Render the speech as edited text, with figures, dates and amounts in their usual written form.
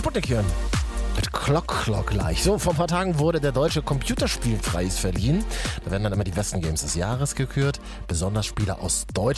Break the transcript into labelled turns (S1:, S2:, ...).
S1: Sputnik hören. Mit Clock gleich. So, vor ein paar Tagen wurde der Deutsche Computerspielpreis verliehen. Da werden dann immer die besten Games des Jahres gekürt. Besonders Spiele aus Deutschland.